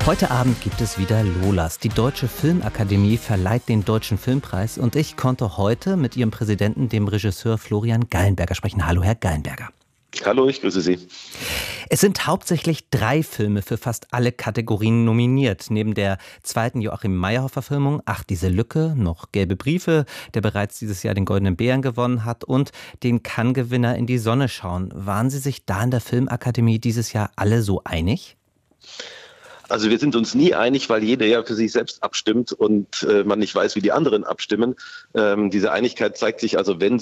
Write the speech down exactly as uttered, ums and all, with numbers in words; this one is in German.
Heute Abend gibt es wieder Lolas. Die Deutsche Filmakademie verleiht den Deutschen Filmpreis und ich konnte heute mit ihrem Präsidenten, dem Regisseur Florian Gallenberger, sprechen. Hallo, Herr Gallenberger. Hallo, ich grüße Sie. Es sind hauptsächlich drei Filme für fast alle Kategorien nominiert. Neben der zweiten Joachim Meyerhoff-Verfilmung Ach, diese Lücke, noch Gelbe Briefe, der bereits dieses Jahr den Goldenen Bären gewonnen hat, und den Cannes-Gewinner In die Sonne schauen. Waren Sie sich da in der Filmakademie dieses Jahr alle so einig? Also wir sind uns nie einig, weil jeder ja für sich selbst abstimmt und äh, man nicht weiß, wie die anderen abstimmen. Ähm, diese Einigkeit zeigt sich also, wenn